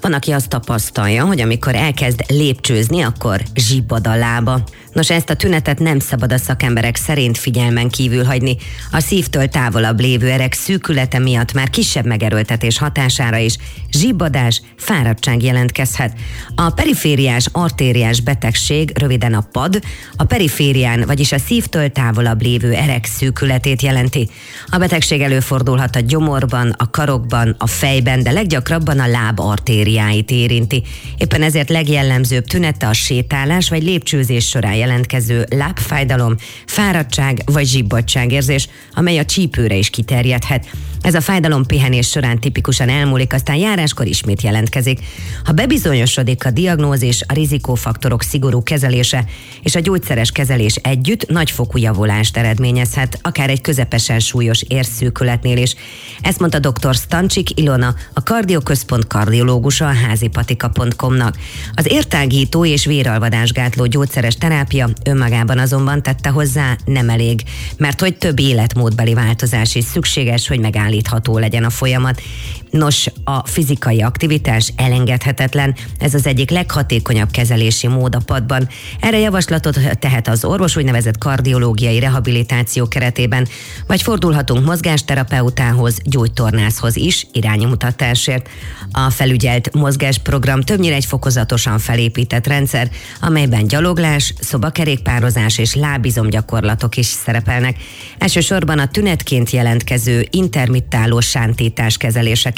Van, aki azt tapasztalja, hogy amikor elkezd lépcsőzni, akkor zsibbad a lába. Nos, ezt a tünetet nem szabad a szakemberek szerint figyelmen kívül hagyni. A szívtől távolabb lévő erek szűkülete miatt már kisebb megerőltetés hatására is zsibbadás, fáradtság jelentkezhet. A perifériás artériás betegség, röviden a PAD, a periférián, vagyis a szívtől távolabb lévő erek szűkületét jelenti. A betegség előfordulhat a gyomorban, a karokban, a fejben, de leggyakrabban a láb artériáit érinti. Éppen ezért legjellemzőbb tünete a sétálás vagy lépcsőzés során jelentkező lábfájdalom, fáradtság vagy zsibbadtságérzés, amely a csípőre is kiterjedhet. Ez a fájdalom pihenés során tipikusan elmúlik, aztán járáskor ismét jelentkezik. Ha bebizonyosodik a diagnózis, a rizikófaktorok szigorú kezelése és a gyógyszeres kezelés együtt nagyfokú javulást eredményezhet, akár egy közepesen súlyos érszűkületnél is. Ezt mondta dr. Stancsik Ilona, a kardioközpont kardiológusa a házipatika.com-nak. Az értágító és véralvadásgátló gyógyszeres terápia önmagában azonban, tette hozzá, nem elég, mert hogy több életmódbeli változás is szükséges, hogy megállítható legyen a folyamat. Nos, a fizikai aktivitás elengedhetetlen, ez az egyik leghatékonyabb kezelési mód a padban. Erre javaslatot tehet az orvos úgynevezett kardiológiai rehabilitáció keretében, vagy fordulhatunk mozgásterapeutához, gyógytornászhoz is iránymutatásért. A felügyelt mozgásprogram többnyire egy fokozatosan felépített rendszer, amelyben gyaloglás, szobakerékpározás és lábizomgyakorlatok is szerepelnek. Elsősorban a tünetként jelentkező intermittáló sántítás kezeléseképpen.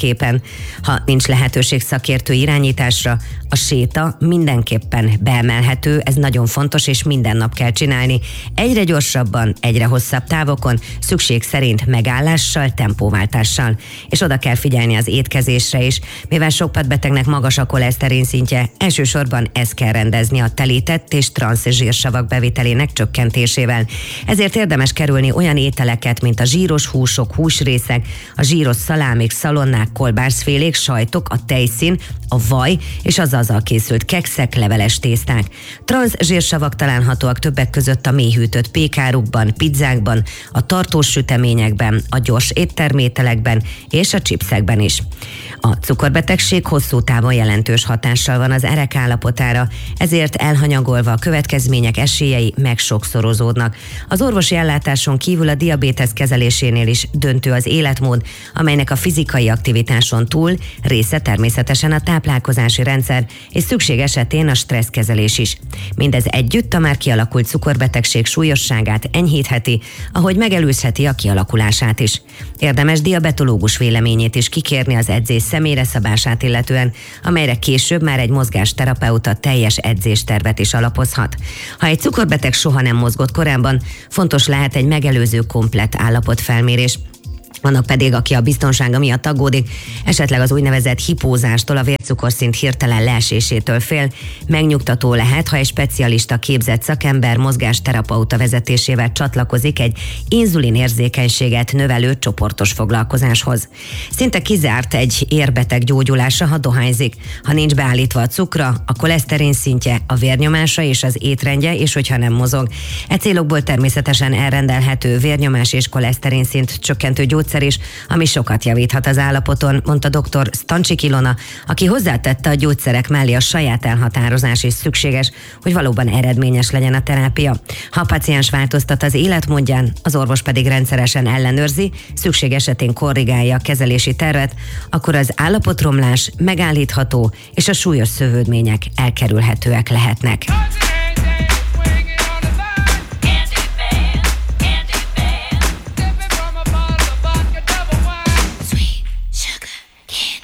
Ha nincs lehetőség szakértő irányításra, a séta mindenképpen beemelhető, ez nagyon fontos, és minden nap kell csinálni. Egyre gyorsabban, egyre hosszabb távokon, szükség szerint megállással, tempóváltással. És oda kell figyelni az étkezésre is, mivel sok padbetegnek magas a koleszterin szintje, elsősorban ezt kell rendezni a telített és transz zsírsavak bevitelének csökkentésével. Ezért érdemes kerülni olyan ételeket, mint a zsíros húsok, húsrészek, a zsíros szalámik, szalonnák, kolbászfélék, sajtok, a tejszín, a vaj és az azzal készült kekszek, leveles tészták. Transz zsírsavak találhatóak többek között a mélyhűtött pékárukban, pizzákban, a tartós süteményekben, a gyors éttermételekben és a chipsekben is. A cukorbetegség hosszú távon jelentős hatással van az erek állapotára, ezért elhanyagolva a következmények esélyei megsokszorozódnak. Az orvosi ellátáson kívül a diabétesz kezelésénél is döntő az életmód, amelynek a fizikai aktivitáson túl része természetesen a táplálkozási rendszer, és szükség esetén a stresszkezelés is. Mindez együtt a már kialakult cukorbetegség súlyosságát enyhítheti, ahogy megelőzheti a kialakulását is. Érdemes diabetológus véleményét is kikérni az edzés személyre szabását illetően, amelyre később már egy mozgásterapeuta teljes edzéstervet is alapozhat. Ha egy cukorbeteg soha nem mozgott korábban, fontos lehet egy megelőző komplett állapotfelmérés. Vannak pedig, aki a biztonsága miatt aggódik, esetleg az úgynevezett hipózástól, a vércukorszint hirtelen leesésétől fél. Megnyugtató lehet, ha egy specialista képzett szakember mozgásterapeuta vezetésével csatlakozik egy inzulinérzékenységet növelő csoportos foglalkozáshoz. Szinte kizárt egy érbeteg gyógyulása, ha dohányzik. Ha nincs beállítva a cukra, a koleszterin szintje, a vérnyomása és az étrendje, és hogyha nem mozog. E célokból természetesen elrendelhető vérnyomás és koleszterin szint csökkentő gyógyszer is, ami sokat javíthat az állapoton, mondta dr. Stancsik Ilona, aki hozzátette, a gyógyszerek mellé a saját elhatározás is szükséges, hogy valóban eredményes legyen a terápia. Ha a paciens változtat az életmódján, az orvos pedig rendszeresen ellenőrzi, szükség esetén korrigálja a kezelési tervet, akkor az állapotromlás megállítható, és a súlyos szövődmények elkerülhetőek lehetnek.